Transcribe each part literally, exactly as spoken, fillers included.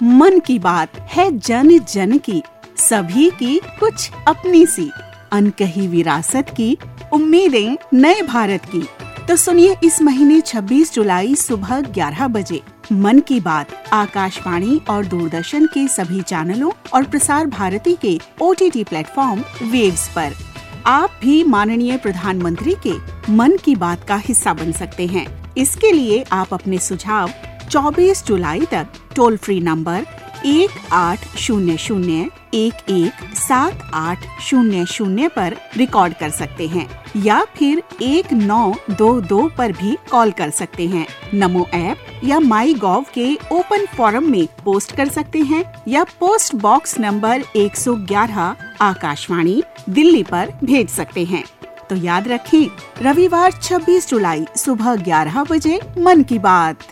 मन की बात है जन जन की, सभी की कुछ अपनी सी, अनकही विरासत की, उम्मीदें नए भारत की। तो सुनिए इस महीने छब्बीस जुलाई सुबह ग्यारह बजे मन की बात आकाशवाणी और दूरदर्शन के सभी चैनलों और प्रसार भारती के O T T platform waves पर। आप भी माननीय प्रधानमंत्री के मन की बात का हिस्सा बन सकते हैं। इसके लिए आप अपने सुझाव चौबीस जुलाई तक टोल फ्री नंबर एक आठ शून्य शून्य एक एक सात आठ शून्य शून्य पर रिकॉर्ड कर सकते हैं या फिर एक नौ दो दो पर भी कॉल कर सकते हैं। नमो ऐप या माई गॉव के ओपन फोरम में पोस्ट कर सकते हैं या पोस्ट बॉक्स नंबर एक सौ ग्यारह आकाशवाणी दिल्ली पर भेज सकते हैं। तो याद रखें, रविवार छब्बीस जुलाई सुबह ग्यारह बजे मन की बात।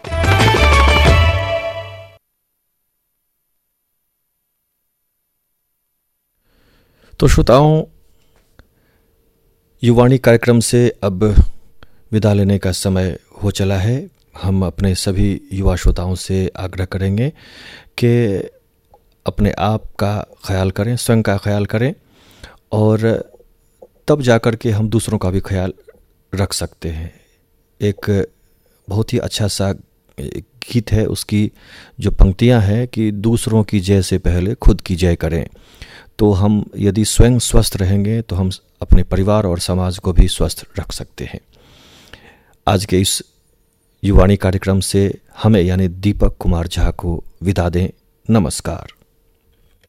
तो श्रोताओं, युवाणी कार्यक्रम से अब विदा लेने का समय हो चला है। हम अपने सभी युवा श्रोताओं से आग्रह करेंगे कि अपने आप का ख्याल करें, स्वयं का ख्याल करें और तब जाकर के हम दूसरों का भी ख्याल रख सकते हैं। एक बहुत ही अच्छा सा गीत है, उसकी जो पंक्तियां हैं कि दूसरों की जय से पहले खुद की जय करें। तो हम यदि स्वयं स्वस्थ रहेंगे तो हम अपने परिवार और समाज को भी स्वस्थ रख सकते हैं। आज के इस युवाणी कार्यक्रम से हमें यानी दीपक कुमार झा को विदा दें। नमस्कार।